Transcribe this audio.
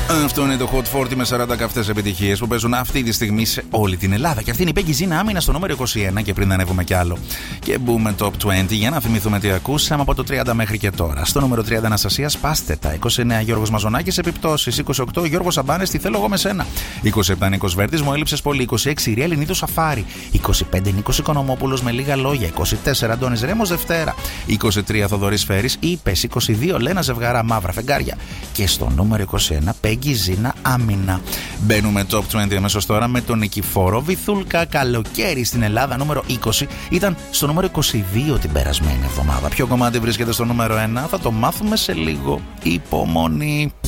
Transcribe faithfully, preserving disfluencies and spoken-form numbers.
Αυτό είναι το Hot σαράντα με σαράντα καυτές επιτυχίες που παίζουν αυτή τη στιγμή σε όλη την Ελλάδα. Και αυτή είναι η Peggy Zina Άμυνα στο νούμερο είκοσι ένα. Και πριν ανέβουμε κι άλλο και μπούμε top είκοσι για να θυμηθούμε τι ακούσαμε από το τριάντα μέχρι και τώρα. Στο νούμερο τριάντα Αναστασία Σπάστε τα. είκοσι εννέα Γιώργος Μαζονάκης Επιπτώσεις. είκοσι οκτώ Γιώργος Αμπάνες Τι θέλω εγώ με σένα. είκοσι επτά Νίκος Βέρτης Μου έλειψες πολύ. είκοσι έξι Ριέλ Νίδου Σαφάρι. είκοσι πέντε Νίκος Οικονομόπουλος Με λίγα λόγια. είκοσι τέσσερα Αντώνης Ρέμος Δευτέρα. είκοσι τρία Θοδωρής Φέρης Είπες. είκοσι δύο Λένα Ζευγαρά Μαύρα Φεγγάρια. Και στο νούμερο είκοσι ένα Peggy Zina Άμυνα. Μπαίνουμε top είκοσι αμέσως τώρα με τον Νικηφόρο Βυθούλκα. Καλοκαίρι στην Ελλάδα νούμερο είκοσι. Ήταν στο νούμερο είκοσι δύο την περασμένη εβδομάδα. Ποιο κομμάτι βρίσκεται στο νούμερο ένα θα το μάθουμε σε λίγο. Υπομονή.